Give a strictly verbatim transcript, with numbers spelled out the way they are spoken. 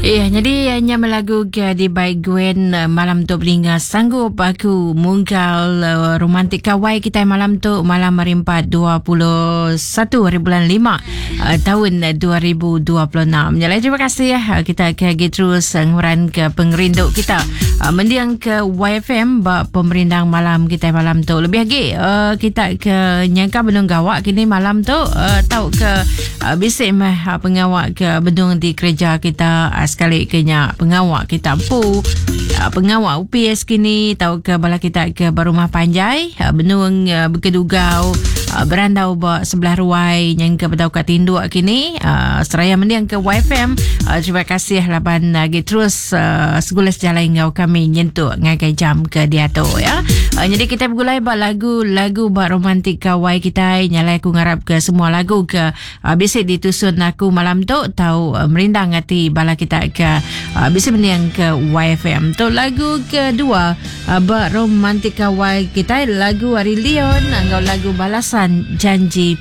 Ya, jadi hanya melagu ke di baik Gwen malam tu belinga sanggup aku mungkal uh, romantik kawai kita malam tu malam hari empat dua puluh satu hari bulan lima uh, tahun dua ribu dua puluh enam. Jadi terima kasih ya kita ke terus nguran ke pengerindu kita uh, mendiang ke Y F M bak pemerintah malam kita malam tu lebih lagi uh, kita ke nyangka benung gawak kini malam tu uh, tahu ke uh, bisik mah uh, pengawak ke benung di kerja kita uh, sekali kenya pengawak kita pu uh, pengawak U P S kini tahu ke bala kita ke Barumah Panjai uh, benung uh, berkedugau uh, berandau ba sebelah ruai yang ke betau kat tinduk kini uh, seraya mendiang ke Y F M uh, terima kasih laban lagi uh, terus uh, segala sejalan ngau kami nyentuh ngagai jam ke dia tu ya. Uh, jadi kita bergulai ba lagu lagu ba romantik kawai kita nyalai aku ngarap ke semua lagu ke uh, bisik ditusun aku malam tu tahu uh, merindang hati bala kita ke uh, bisa mendiang ke Y F M tu lagu kedua uh, ba romantik kawai kita lagu Ari Leon angau lagu balasan janji